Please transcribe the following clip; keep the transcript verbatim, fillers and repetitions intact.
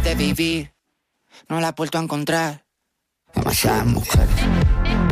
de vivir, no la he vuelto a encontrar. Demasiadas mujeres,